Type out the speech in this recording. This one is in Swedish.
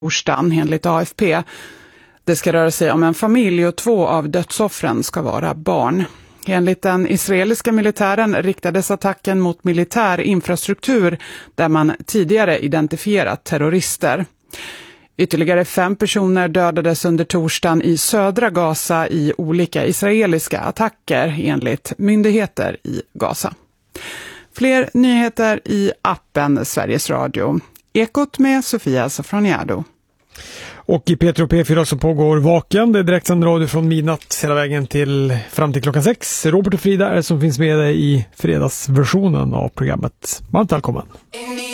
torsdagen enligt AFP. Det ska röra sig om en familj och 2 av dödsoffren ska vara barn. Enligt den israeliska militären riktades attacken mot militär infrastruktur där man tidigare identifierat terrorister. Ytterligare 5 personer dödades under torsdagen i södra Gaza i olika israeliska attacker enligt myndigheter i Gaza. Fler nyheter i appen Sveriges Radio. Ekot med Sofia Safroniado. Och i Petro P4 så pågår Vaken. Det är direktsänd radio från midnatt hela vägen fram till klockan 6. Robert och Frida är som finns med i fredagsversionen av programmet. Varmt välkommen!